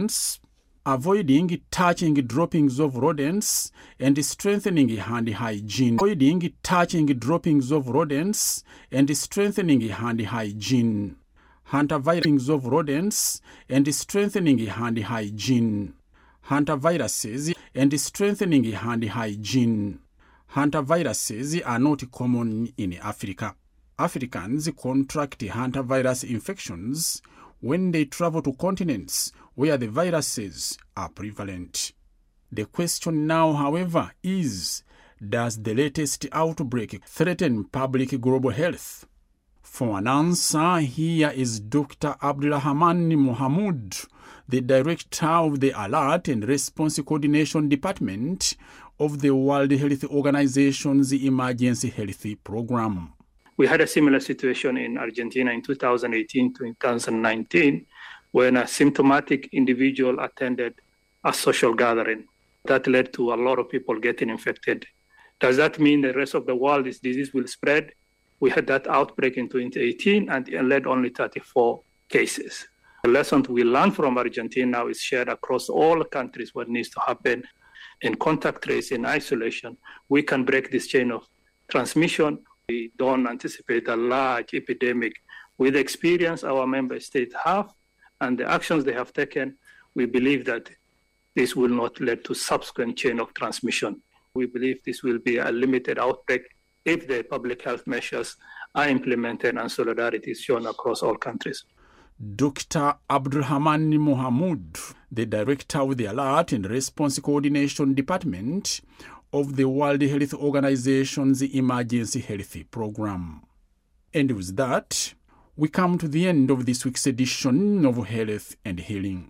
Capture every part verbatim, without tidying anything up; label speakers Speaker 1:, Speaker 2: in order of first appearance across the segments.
Speaker 1: rodents, avoiding touching droppings of rodents, and strengthening hand hygiene. Avoiding touching droppings of rodents and strengthening hand hygiene. Hantavirus of rodents and strengthening hand hygiene. Hantaviruses and strengthening hand hygiene. Hantaviruses are not common in Africa. Africans contract hantavirus infections when they travel to continents where the viruses are prevalent. The question now, however, is, does the latest outbreak threaten public global health? For an answer, here is Doctor Abdulrahman Mohamud, the Director of the Alert and Response Coordination Department of the World Health Organization's Emergency Health Program.
Speaker 2: We had a similar situation in Argentina in two thousand eighteen to two thousand nineteen when a symptomatic individual attended a social gathering. That led to a lot of people getting infected. Does that mean the rest of the world, this disease will spread? We had that outbreak in twenty eighteen and it led only thirty-four cases. The lessons we learned from Argentina now is shared across all countries what needs to happen. In contact tracing, isolation, we can break this chain of transmission. We don't anticipate a large epidemic. With the experience our member states have and the actions they have taken, we believe that this will not lead to subsequent chain of transmission. We believe this will be a limited outbreak if the public health measures are implemented and solidarity is shown across all countries.
Speaker 1: Doctor Abdulrahman Mohamud, the Director of the Alert and Response Coordination Department of the World Health Organization's Emergency Health Program. And with that, we come to the end of this week's edition of Health and Healing.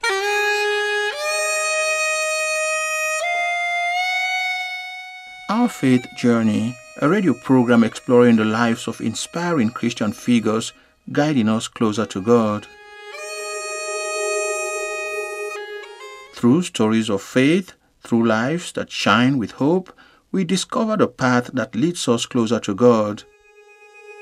Speaker 3: Our Faith Journey, a radio program exploring the lives of inspiring Christian figures guiding us closer to God. Through stories of faith, through lives that shine with hope, we discover the path that leads us closer to God.